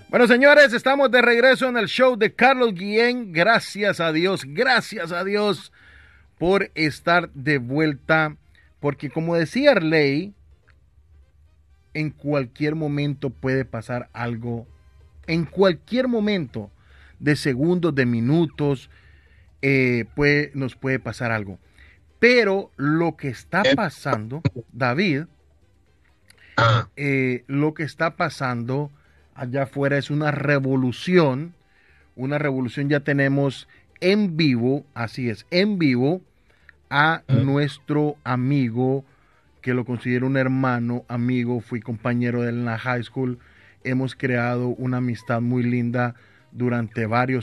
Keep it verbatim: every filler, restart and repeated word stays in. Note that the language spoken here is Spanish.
Bueno, señores, estamos de regreso en el show de Carlos Guillén. Gracias a Dios, gracias a Dios por estar de vuelta. Porque como decía Arley, en cualquier momento puede pasar algo. En cualquier momento, de segundos, de minutos, eh, puede, nos puede pasar algo. Pero lo que está pasando, David, eh, lo que está pasando allá afuera es una revolución. Una revolución. Ya tenemos en vivo, así es, en vivo, a nuestro amigo, que lo considero un hermano, amigo, fui compañero de él en la high school. Hemos creado una amistad muy linda durante varios